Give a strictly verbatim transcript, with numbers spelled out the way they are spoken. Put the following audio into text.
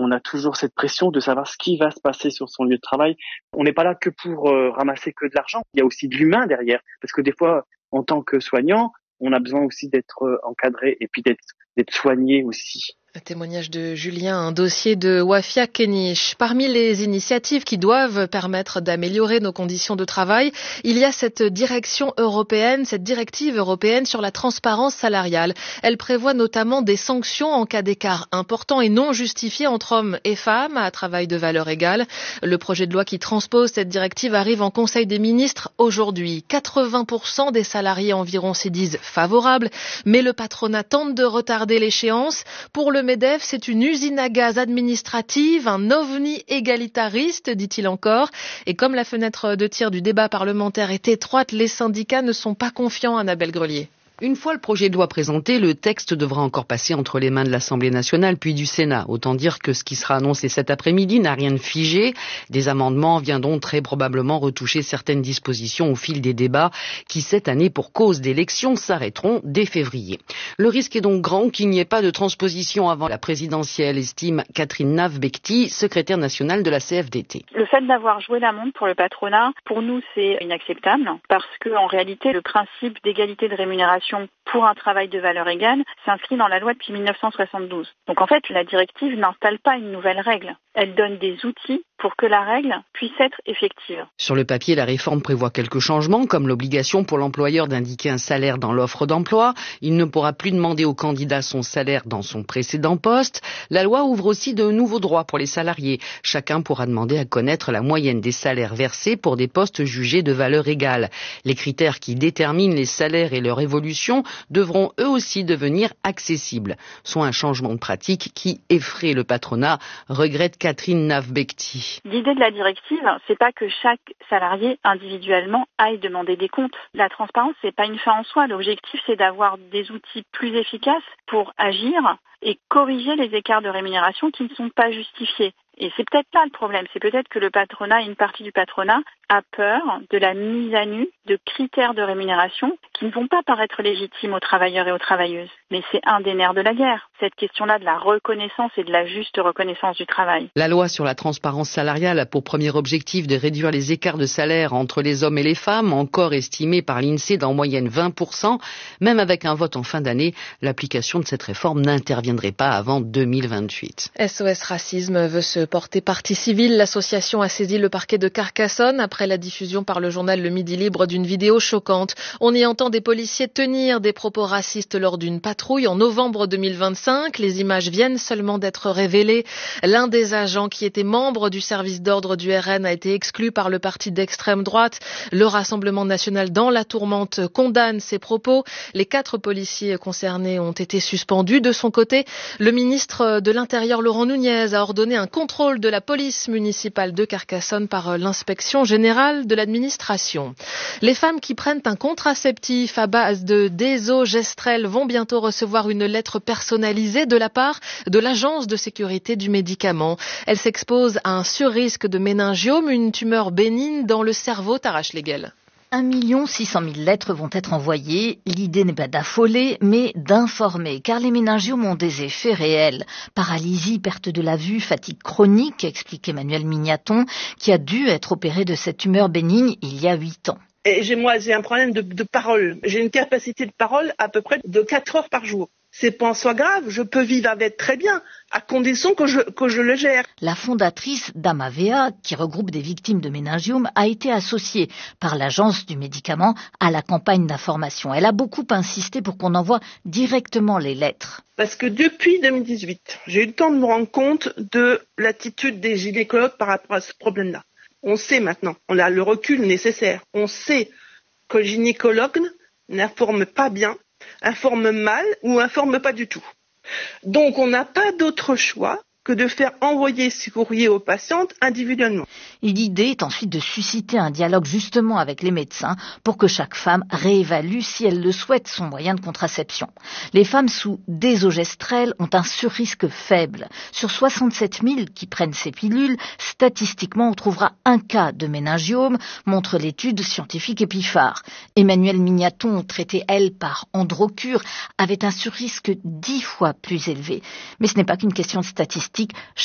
on a toujours cette pression de savoir ce qui va se passer sur son lieu de travail. On n'est pas là que pour euh, ramasser que de l'argent. Il y a aussi de l'humain derrière, parce que des fois, en tant que soignant, on a besoin aussi d'être euh, encadré et puis d'être, d'être soigné aussi. Un témoignage de Julien, un dossier de Wafia Kenich. Parmi les initiatives qui doivent permettre d'améliorer nos conditions de travail, il y a cette direction européenne, cette directive européenne sur la transparence salariale. Elle prévoit notamment des sanctions en cas d'écart important et non justifié entre hommes et femmes à travail de valeur égale. Le projet de loi qui transpose cette directive arrive en Conseil des ministres aujourd'hui. quatre-vingts pour cent des salariés environ s'y disent favorables, mais le patronat tente de retarder l'échéance. Pour le MEDEF, c'est une usine à gaz administrative, un ovni égalitariste, dit-il encore. Et comme la fenêtre de tir du débat parlementaire est étroite, les syndicats ne sont pas confiants, Annabelle Grelier. Une fois le projet de loi présenté, le texte devra encore passer entre les mains de l'Assemblée nationale puis du Sénat. Autant dire que ce qui sera annoncé cet après-midi n'a rien de figé. Des amendements viendront très probablement retoucher certaines dispositions au fil des débats qui, cette année, pour cause d'élections, s'arrêteront dès février. Le risque est donc grand qu'il n'y ait pas de transposition avant la présidentielle, estime Catherine Nave-Bekti, secrétaire nationale de la C F D T. Le fait d'avoir joué la montre pour le patronat, pour nous, c'est inacceptable parce que, en réalité, le principe d'égalité de rémunération pour un travail de valeur égale s'inscrit dans la loi depuis mille neuf cent soixante-douze. Donc en fait, la directive n'installe pas une nouvelle règle. Elle donne des outils pour que la règle puisse être effective. Sur le papier, la réforme prévoit quelques changements, comme l'obligation pour l'employeur d'indiquer un salaire dans l'offre d'emploi. Il ne pourra plus demander au candidat son salaire dans son précédent poste. La loi ouvre aussi de nouveaux droits pour les salariés. Chacun pourra demander à connaître la moyenne des salaires versés pour des postes jugés de valeur égale. Les critères qui déterminent les salaires et leur évolution devront eux aussi devenir accessibles. Soit un changement de pratique qui effraie le patronat, regrette Catherine Nave-Bekti. L'idée de la directive, c'est pas que chaque salarié individuellement aille demander des comptes. La transparence, c'est pas une fin en soi. L'objectif, c'est d'avoir des outils plus efficaces pour agir et corriger les écarts de rémunération qui ne sont pas justifiés. Et c'est peut-être là le problème, c'est peut-être que le patronat, une partie du patronat, a peur de la mise à nu de critères de rémunération qui ne vont pas paraître légitimes aux travailleurs et aux travailleuses. Mais c'est un des nerfs de la guerre, cette question-là de la reconnaissance et de la juste reconnaissance du travail. La loi sur la transparence salariale a pour premier objectif de réduire les écarts de salaire entre les hommes et les femmes, encore estimés par l'INSEE d'en moyenne vingt pour cent. Même avec un vote en fin d'année, l'application de cette réforme n'interviendrait pas avant deux mille vingt-huit. S O S Racisme veut se porter partie civile. L'association a saisi le parquet de Carcassonne après la diffusion par le journal Le Midi Libre d'une vidéo choquante. On y entend des policiers tenir des propos racistes lors d'une patrouille en novembre deux mille vingt-cinq. Les images viennent seulement d'être révélées. L'un des agents qui était membre du service d'ordre du R N a été exclu par le parti d'extrême droite. Le Rassemblement national dans la tourmente condamne ces propos. Les quatre policiers concernés ont été suspendus. De son côté, le ministre de l'Intérieur Laurent Nunez a ordonné un contrôle de la police municipale de Carcassonne par l'inspection générale de l'administration. Les femmes qui prennent un contraceptif à base de désogestrel vont bientôt recevoir une lettre personnalisée de la part de l'Agence de sécurité du médicament. Elles s'exposent à un surrisque de méningiome, une tumeur bénigne dans le cerveau. Tarache Leguel. un million six cent mille lettres vont être envoyées. L'idée n'est pas d'affoler, mais d'informer, car les méningiomes ont des effets réels. Paralysie, perte de la vue, fatigue chronique, explique Emmanuel Mignaton, qui a dû être opéré de cette tumeur bénigne il y a huit ans. Et j'ai, moi, j'ai un problème de, de parole. J'ai une capacité de parole à peu près de quatre heures par jour. C'est pas en soi grave, je peux vivre avec très bien, à condition que je, que je le gère. La fondatrice d'Amavea, qui regroupe des victimes de méningiome, a été associée par l'Agence du médicament à la campagne d'information. Elle a beaucoup insisté pour qu'on envoie directement les lettres. Parce que depuis deux mille dix-huit, j'ai eu le temps de me rendre compte de l'attitude des gynécologues par rapport à ce problème-là. On sait maintenant, on a le recul nécessaire. On sait que le gynécologue n'informe pas bien, informe mal ou informe pas du tout. Donc on n'a pas d'autre choix que de faire envoyer ce courrier aux patientes individuellement. Et l'idée est ensuite de susciter un dialogue justement avec les médecins pour que chaque femme réévalue, si elle le souhaite, son moyen de contraception. Les femmes sous désogestrel ont un surrisque faible. Sur soixante-sept mille qui prennent ces pilules, statistiquement on trouvera un cas de méningiome, montre l'étude scientifique Épiphare. Emmanuel Mignaton, traitée elle par Androcure, avait un surrisque dix fois plus élevé. Mais ce n'est pas qu'une question de statistique.